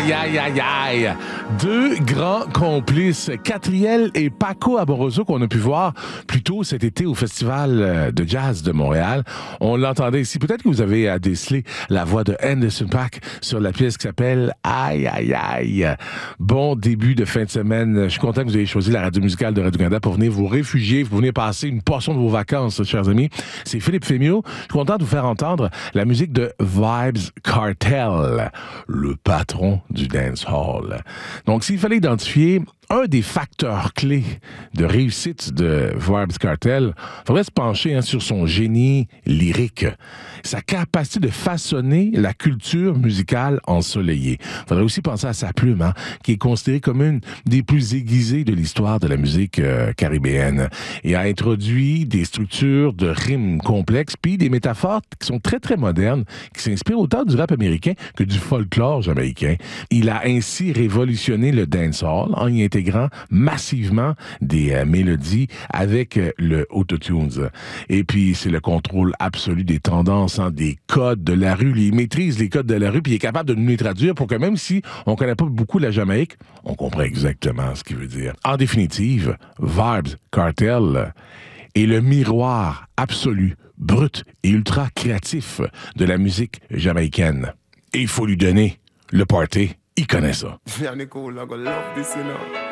Aïe, aïe, aïe, aïe. Deux grands complices, Catriel et Paco Amoroso, qu'on a pu voir plus tôt cet été au Festival de jazz de Montréal. On l'entendait ici. Peut-être que vous avez décelé la voix de Anderson .Paak sur la pièce qui s'appelle Aïe, aïe, aïe. Bon début de fin de semaine. Je suis content que vous ayez choisi la radio musicale de Radio-Canada pour venir vous réfugier, pour venir passer une portion de vos vacances, chers amis. C'est Philippe Fémiot. Je suis content de vous faire entendre la musique de Vybz Kartel, le patron du dancehall. Donc, s'il fallait identifier un des facteurs clés de réussite de Vybz Kartel, il faudrait se pencher sur son génie lyrique, sa capacité de façonner la culture musicale ensoleillée. Il faudrait aussi penser à sa plume, qui est considérée comme une des plus aiguisées de l'histoire de la musique caribéenne, et a introduit des structures de rimes complexes, puis des métaphores qui sont très, très modernes, qui s'inspirent autant du rap américain que du folklore jamaïcain. Il a ainsi révolutionné le dancehall en y intégrant massivement des mélodies avec le autotunes. Et puis, c'est le contrôle absolu des tendances, des codes de la rue. Il maîtrise les codes de la rue, puis il est capable de nous les traduire pour que même si on ne connaît pas beaucoup la Jamaïque, on comprend exactement ce qu'il veut dire. En définitive, Vybz Kartel est le miroir absolu, brut et ultra créatif de la musique jamaïcaine. Et il faut lui donner le party. Il connaît ça.